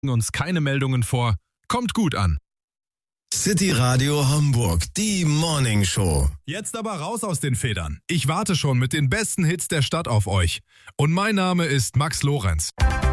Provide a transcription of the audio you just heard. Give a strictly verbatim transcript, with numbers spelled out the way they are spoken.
uns keine Meldungen vor. Kommt gut an. City Radio Hamburg, die Morning Show. Jetzt aber raus aus den Federn. Ich warte schon mit den besten Hits der Stadt auf euch. Und mein Name ist Max Lorenz.